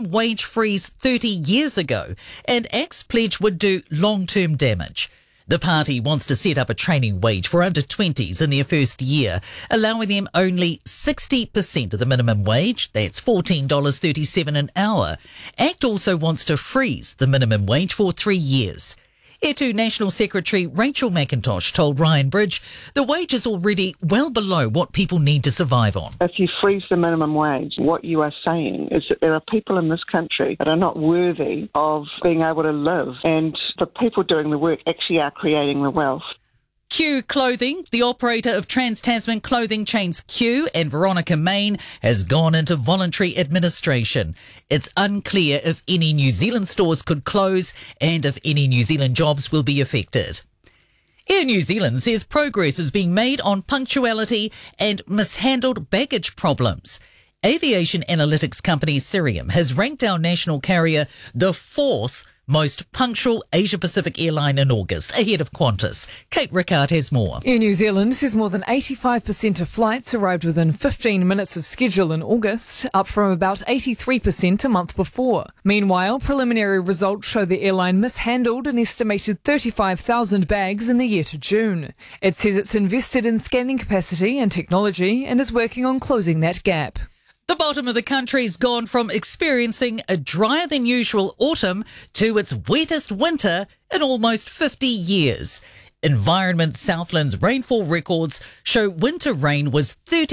minimum wage freeze 30 years ago, and ACT's pledge would do long-term damage. The party wants to set up a training wage for under-20s in their first year, allowing them only 60% of the minimum wage. That's $14.37 an hour. ACT also wants to freeze the minimum wage for 3 years. Air2 National Secretary Rachel McIntosh told Ryan Bridge the wage is already well below what people need to survive on. If you freeze the minimum wage, what you are saying is that there are people in this country that are not worthy of being able to live, and the people doing the work actually are creating the wealth. Q Clothing, the operator of Trans-Tasman clothing chains Q and Veronica Main, has gone into voluntary administration. It's unclear if any New Zealand stores could close and if any New Zealand jobs will be affected. Air New Zealand says progress is being made on punctuality and mishandled baggage problems. Aviation analytics company Cirium has ranked our national carrier the 4th most punctual Asia-Pacific airline in August, ahead of Qantas. Kate Rickard has more. Air New Zealand says more than 85% of flights arrived within 15 minutes of schedule in August, up from about 83% a month before. Meanwhile, preliminary results show the airline mishandled an estimated 35,000 bags in the year to June. It says it's invested in scanning capacity and technology and is working on closing that gap. The bottom of the country's gone from experiencing a drier than usual autumn to its wettest winter in almost 50 years. Environment Southland's rainfall records show winter rain was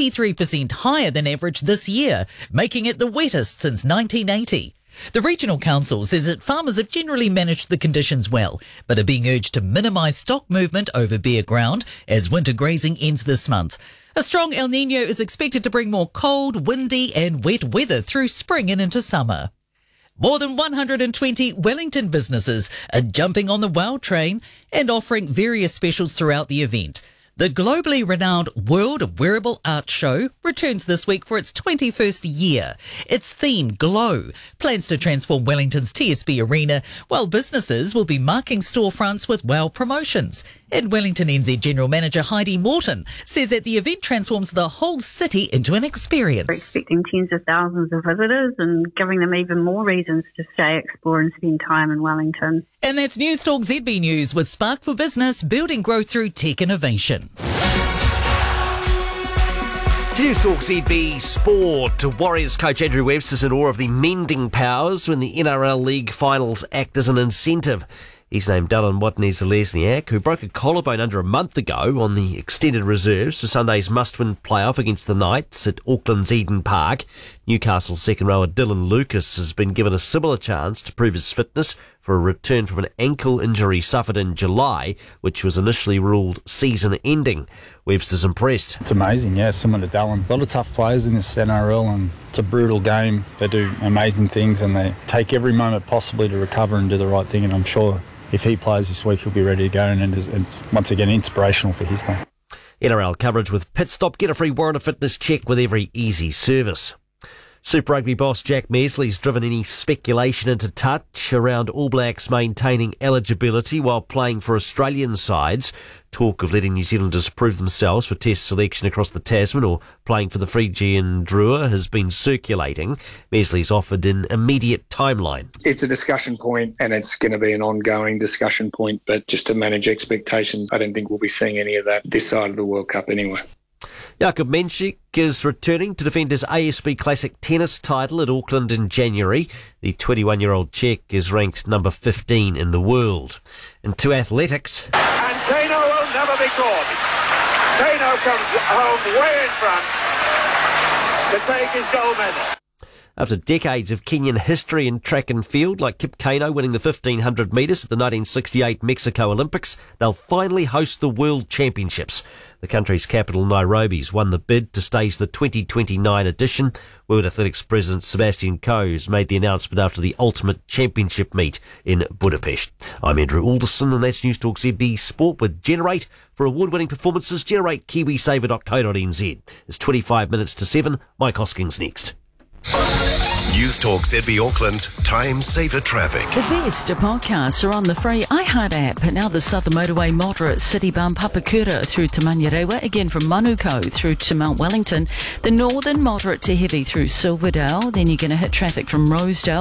33% higher than average this year, making it the wettest since 1980. The Regional Council says that farmers have generally managed the conditions well, but are being urged to minimise stock movement over bare ground as winter grazing ends this month. A strong El Niño is expected to bring more cold, windy and wet weather through spring and into summer. More than 120 Wellington businesses are jumping on the WOW train and offering various specials throughout the event. The globally renowned World of Wearable Art Show returns this week for its 21st year. Its theme, Glow, plans to transform Wellington's TSB Arena, while businesses will be marking storefronts with WOW promotions. And Wellington NZ General Manager Heidi Morton says that the event transforms the whole city into an experience. We're expecting tens of thousands of visitors and giving them even more reasons to stay, explore and spend time in Wellington. And that's News Talk ZB News with Spark for Business, building growth through tech innovation. News Talk ZB Sport. Warriors coach Andrew Webster's in awe of the mending powers when the NRL League finals act as an incentive. He's named Dylan Watney-Zelezniak, who broke a collarbone under a month ago on the extended reserves for Sunday's must-win playoff against the Knights at Auckland's Eden Park. Newcastle's second rower Dylan Lucas has been given a similar chance to prove his fitness for a return from an ankle injury suffered in July, which was initially ruled season-ending. Webster's impressed. It's amazing, yeah, similar to Dylan. A lot of tough players in this NRL, and it's a brutal game. They do amazing things and they take every moment possibly to recover and do the right thing, and I'm sure if he plays this week, he'll be ready to go, and it's once again inspirational for his team. NRL coverage with Pit Stop. Get a free warrant of fitness check with every easy service. Super Rugby boss Jack Mesley's driven any speculation into touch around All Blacks maintaining eligibility while playing for Australian sides. Talk of letting New Zealanders prove themselves for test selection across the Tasman or playing for the Fijian Drua has been circulating. Mesley's offered an immediate timeline. It's a discussion point and it's going to be an ongoing discussion point, but just to manage expectations, I don't think we'll be seeing any of that this side of the World Cup anyway. Jakub Menchik is returning to defend his ASB Classic tennis title at Auckland in January. The 21-year-old Czech is ranked number 15 in the world. And to athletics. And Kano will never be caught. Kano comes home way in front to take his gold medal. After decades of Kenyan history in track and field, like Kip Keino winning the 1500 metres at the 1968 Mexico Olympics, they'll finally host the World Championships. The country's capital, Nairobi's won the bid to stage the 2029 edition. World Athletics President Sebastian Coe made the announcement after the Ultimate Championship meet in Budapest. I'm Andrew Alderson, and that's News Talk ZB Sport with Generate. For award-winning performances, generate kiwisaver.co.nz. It's 25 minutes to 7. Mike Hoskins next. News Talk ZB Auckland, time saver traffic. The best podcasts are on the free iHeart app. Now the Southern Motorway moderate city bump Papakura through to Manurewa, again from Manukau through to Mount Wellington. The northern moderate to heavy through Silverdale. Then you're going to hit traffic from Rosedale